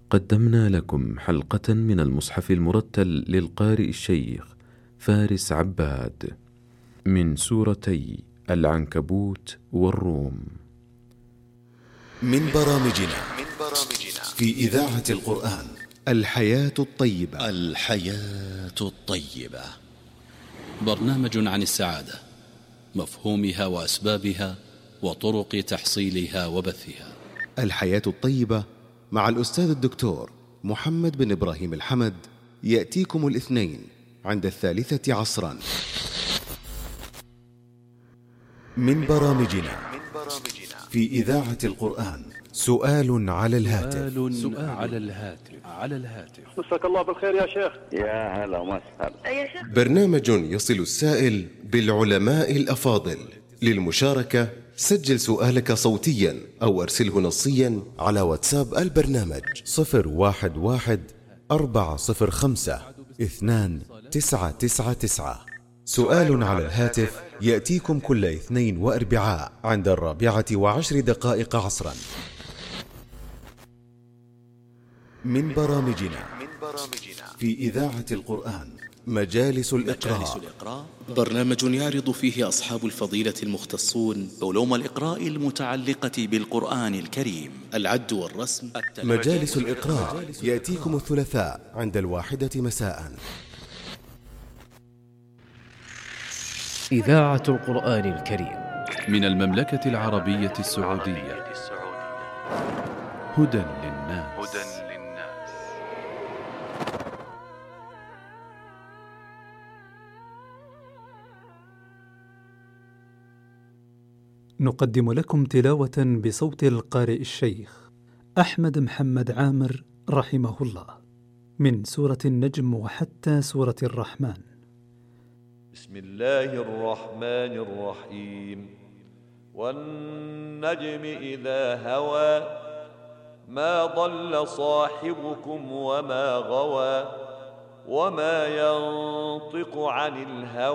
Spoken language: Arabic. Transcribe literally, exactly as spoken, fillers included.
قدمنا لكم حلقة من المصحف المرتل للقارئ الشيخ فارس عباد من سورتي العنكبوت والروم. من برامجنا في إذاعة القرآن الحياة الطيبة. الحياة الطيبة برنامج عن السعادة، مفهومها وأسبابها وطرق تحصيلها وبثها. الحياة الطيبة مع الأستاذ الدكتور محمد بن إبراهيم الحمد يأتيكم الاثنين عند الثالثة عصرا. من برامجنا في إذاعة القرآن سؤال على الهاتف. سؤال على الهاتف على الهاتف مساك الله بالخير يا شيخ. يا هلا وسهلا يا شيخ. برنامج يصل السائل بالعلماء الأفاضل. للمشاركة سجل سؤالك صوتيا أو أرسله نصيا على واتساب البرنامج صفر واحد واحد أربعة صفر خمسة اثنان تسعة تسعة تسعة. سؤال على الهاتف يأتيكم كل اثنين وأربعاء عند الرابعة وعشر دقائق عصرا. من برامجنا في إذاعة القرآن مجالس الإقراء. مجالس الإقراء برنامج يعرض فيه أصحاب الفضيلة المختصون علوم الإقراء المتعلقة بالقرآن الكريم، العد والرسم. مجالس الإقراء يأتيكم الثلاثاء عند الواحدة مساء. إذاعة القرآن الكريم من المملكة العربية السعودية. هدى للناس. نقدم لكم تلاوة بصوت القارئ الشيخ أحمد محمد عامر رحمه الله من سورة النجم وحتى سورة الرحمن. بسم الله الرحمن الرحيم. والنجم إذا هوى ما ضل صاحبكم وما غوى وما ينطق عن الهوى